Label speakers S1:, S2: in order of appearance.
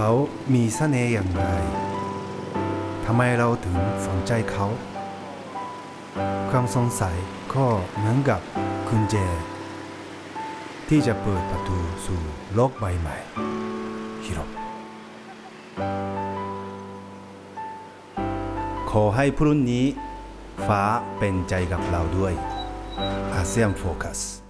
S1: เขามีเสน่ห์อย่างไรทำไมเราถึงสนใจเขาความสงสัยก็เหมือนกับกุญแจที่จะเปิดประตูสู่โลกใบใหม่ฮิโร่ขอให้พรุ่งนี้ฟ้าเป็นใจกับเราด้วยอาเซียนโฟกัส